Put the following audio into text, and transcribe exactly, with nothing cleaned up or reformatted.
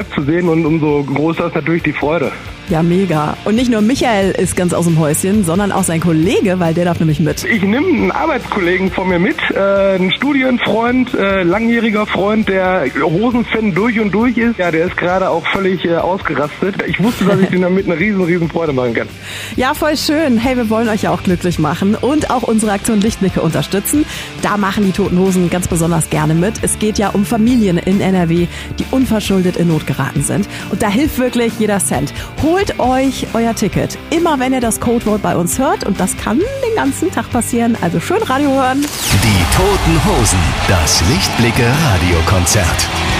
zu sehen und umso größer ist natürlich die Freude. Ja, mega. Und nicht nur Michael ist ganz aus dem Häuschen, sondern auch sein Kollege, weil der darf nämlich mit. Ich nehme einen Arbeitskollegen von mir mit, äh, einen Studienfreund, äh, langjähriger Freund, der Hosenfan durch und durch ist. Ja, der ist gerade auch völlig äh, ausgerastet. Ich wusste, dass ich den damit eine riesen, riesen Freude machen kann. Ja, voll schön. Hey, wir wollen euch ja auch glücklich machen und auch unsere Aktion Lichtblicke unterstützen. Da machen die Toten Hosen ganz besonders gerne mit. Es geht ja um Familien in N R W, die unverschuldet in Not geraten sind. Und da hilft wirklich jeder Cent. Holt euch euer Ticket. Immer wenn ihr das Codewort bei uns hört. Und das kann den ganzen Tag passieren. Also schön Radio hören. Die Toten Hosen. Das Lichtblicke Radiokonzert.